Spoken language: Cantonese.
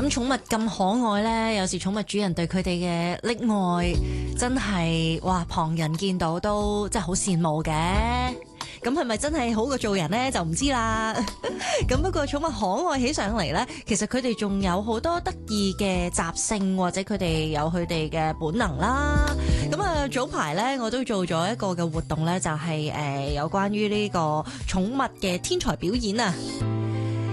養寵物咁可愛呢，有時寵物主人對佢哋嘅溺愛真係哇，旁人見到都真係好羨慕嘅。咁係咪真係好過做人呢？就唔知啦。咁不過寵物可愛起上嚟呢，其實佢哋仲有好多得意嘅習性，或者佢哋有佢哋嘅本能啦。咁啊，早排呢，我都做咗一個嘅活動呢，就係有關於呢個寵物嘅天才表演啊。